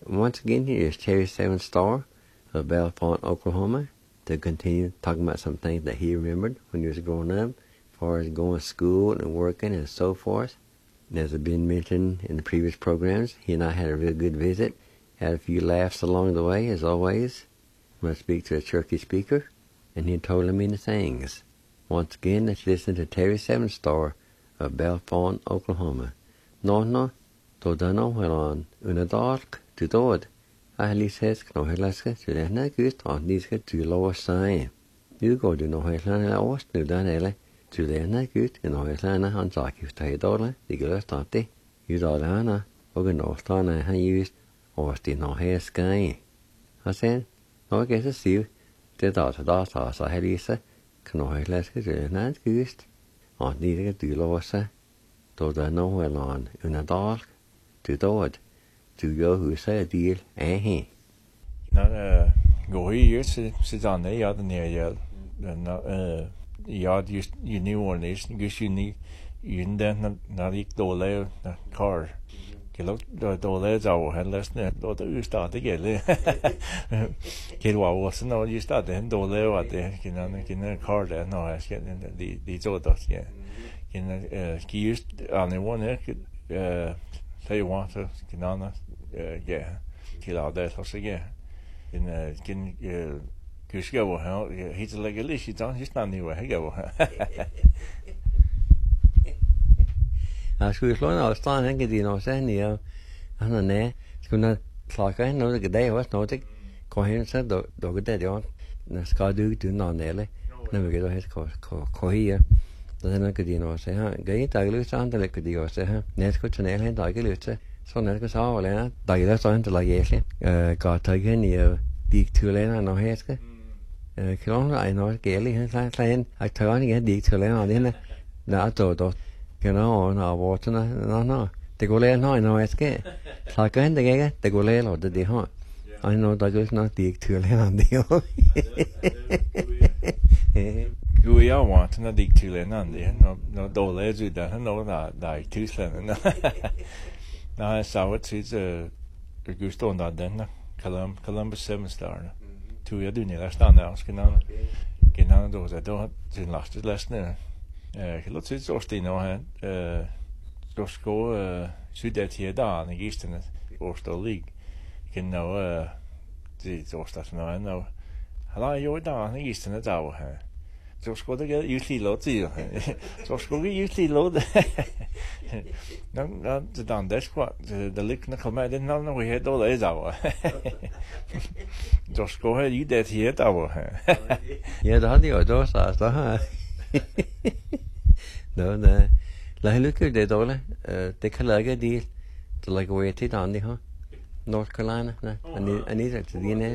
Once again, here is Terry Seven Star of Bellefonte, Oklahoma, to continue talking about some things that he remembered when he was growing up, as far as going to school and working and so forth. And as has been mentioned in the previous programs, he and I had a real good visit, had a few laughs along the way, as always. I'm going to speak to a turkey speaker, and he told me the things. Once again, let's listen to Terry Seven Star of Bellefonte, Oklahoma. No, Dodano Heron, Unadark, to Dod. I lises, no helaska, to the Nagust, on these to lower sign. You go to no Helana Ost, no Danele, to the Nagust, and no Helana on Zaki, $10, the girl started. You Dodana, or no Stana, I used, or still no hair sky. I said, no, I guess I see the daughter, I had Lisa, no helaska, to the Nagust, on these to lower sign. Dodano Heron, Unadark, to Dod. To go who say a deal, eh? Not go here, sit on the other near you. Yard you knew one is, because you need you then not eat the car. You look the dollars our head less than you start again. Kid was no, you start then dollar at the in a car there. No, I get the orders, yeah. Used on the one say you want to get on kill out that house again. Because go how he's like a leash, he's not anywhere. He go. I skulle slå en afstand, han kan de nå sig ned, han er nær. Skulle klokke noget det dag også noget ikke. Går hen så dog det jo. Når skal du nå nede. Når vi går helt her. Det er noget de nå sig her. Gæi der er løs andre lægger de også her. Næste skulle til nede der ikke løs. Så næste så og lærer. Der er så han til at jæsle. Går tage hen i direktørlærer når her skal. Klokken er noget gældig han så hen. Jeg tager igen direktørlærer den der dog. Genau, na water no. Det går lære nå når jeg skal. Så kan det ikke. Det går lære det har. I know der går nok direktørlærer det jo. Gud jeg want na direktørlærer det. Når dollar så der når der er Tyskland. Nej, jeg så til Gustav der den Columbus 7 star. Tu jeg du nede stand der skal nå. Genau der til last lesne. Jeg låter sig så stille nu her. Så skal Sydafrika der i gisterne Årstal League. Kan nå det Årstal nu nå. Har jo der i gisterne der her. Så skal det ikke udslige låt til. Så skal vi udslige låt. Nå det der det skal det ligger kommer den når vi har dårlig der. Så skal have i det her der. Ja, der har de jo då så her. Nå, lad hende lykke det dårligt. Det kan lage det. Det lager vi til andre her. North Carolina, nej. Anita til dine.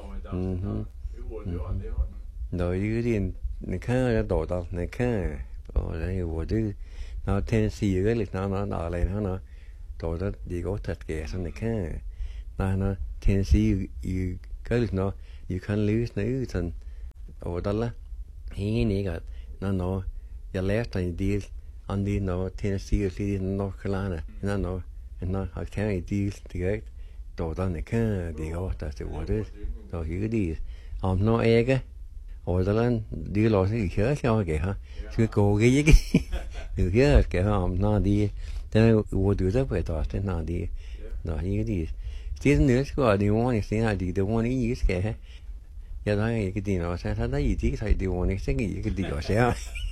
Nå, det er en kan jeg dog der, en kan. Og det er jo det. Når Tennessee gør lidt når der alene her, dog der det går til at gøre sådan en kan. Når Tennessee gør lidt når, you kan løse noget sådan. Og der er ingen ikke når jeg lærte en del om det når Tennessee og lige North Carolina. Når jeg kan en del direkt, dog der kan det går der til ordet. Der er det. Om når ikke og der er det lå sig ikke her her. Skal gå ikke. Det her skal have om når de den er ordet der på et afsnit når de når ikke det. Det er noget skal det ordene senere det ordene I skal have. Jeg der ikke det når så der I det så det ordene så ikke det også her.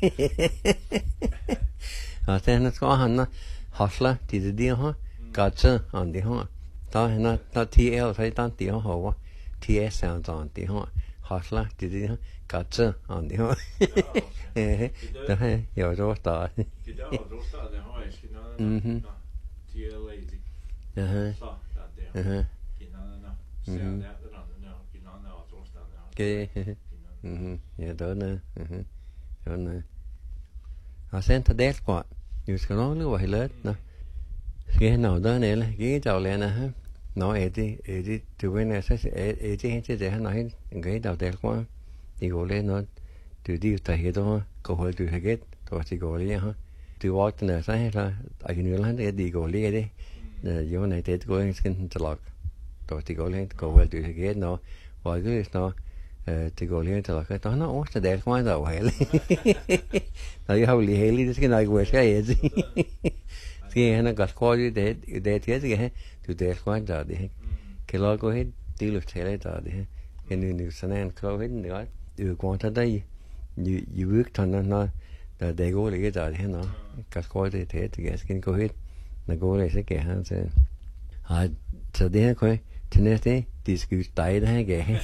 Og så skal han hasla det her. Gotcha on det her. Der han der TL så der det her. TS sounds on det her. Hasla det her. Gotcha on det her. Der er jo så der. Det er jo så der har jeg skal noget. TLA. Okay. Ja, det er. Og sen til det godt. Du skal nok løbe helt nå. Skal jeg nå der nede? Giv dig lærerne her. Nå, er det du ved så er det helt det her når han giver dig det godt. Det går lidt noget. Du det der hedder går hold du har du har går lige her. Du var den der så her. Jeg kan jo lade det går lige det. Jo nej det går ikke skal til lok. to ti go len go well do again no why go is no ti go len to like no no the del quan da well now you have li heli this can I wish I is see hana got call you de ti again to del quan da de ke lo go hit ti lu tele da de ke nu sanan ko hit ni ga du quan ta dai you work tan na da de go le da de no got call de te guess can go hit na go le se ke han se så det her køj til næste de skal dig der ikke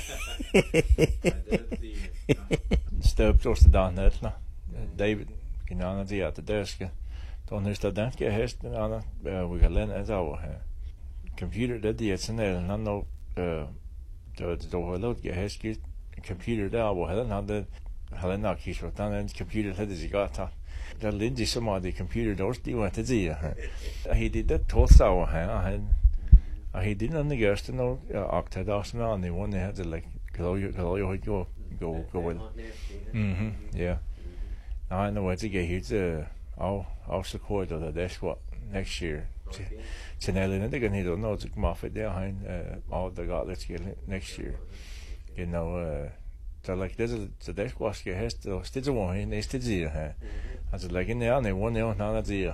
støb så der net na David kinana de at der skal då nu står den skal hest den andre vi kan lære at over her computer det de er sådan en no det då har lavet jeg hest computer der hvor han nok kigge på den computer det de godt der Lindsay som har det computer der de var til det he did det tosau her he didn't understand no octa das na and one they had to like go well yeah I know what to get here I'll support the that's what next year Chanel and again he don't know to come off it there all the got let's get next year you know so like there's a that's what get has to still one in is the as like in there and one there now the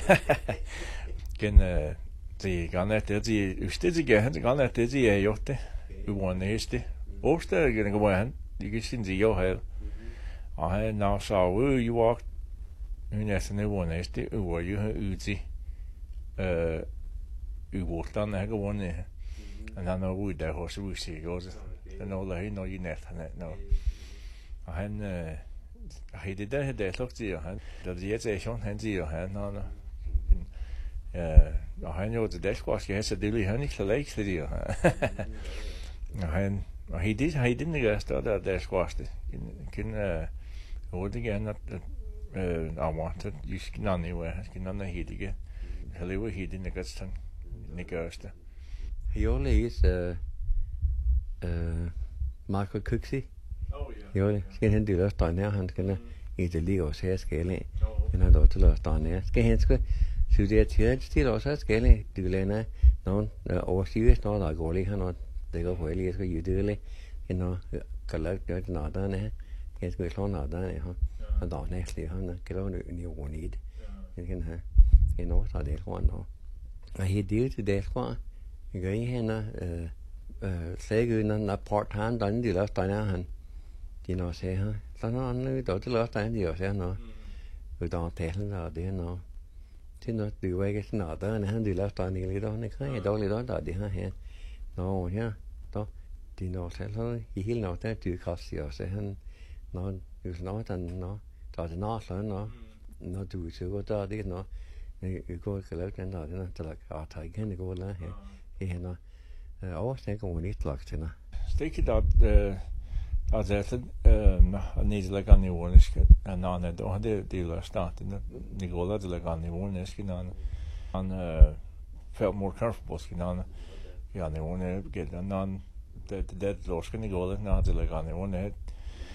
can the gan efter de ustige han gan efter de er gjort det uan næste årsdagen går han de kan sin de jo her og han now så you walk næsten uan næste uan you uti uvortan er går ned og han er ude der hos usi også den all der no you net han no og han det der det lugter de han der de er schon han de han og han jo det squash jeg så det han ikke så lægt det og he didn't get started der squash det kan hurtigt gerne I wanted you can anywhere can on the headige hello he didn't get stand niggerste he only is Michael Cooksey jo skal han det der nær han skal i det lige også her skal ind men han dog til at stå nær skal han skal så det er til også skal det lande nogen oversigt når der går lige han og det går vel jeg skal jo det lige når kan lade det når der er jeg skal slå når der er han der næste han kan jo ni rundt det kan have en år så det rundt og he det til det fra jeg gør hende sagde når part han der det lade der er han de når sagde han så når han der til lade der de også er når vi der talen der det når til når du var ikke sådan der han de lade der lige der han kan dårligt der det her nå her der de når selv så i hele når der du kraftigt også han når du når den når der det når så når du så der det når vi går kan lave den der det der tager igen det går der her når overstænker hun ikke lagt til når stikker der altså need like on the one is and on it don't det der start det går der like on the one is on felt more comfortable skin on ja the one get on det låsken det går der når det like on the one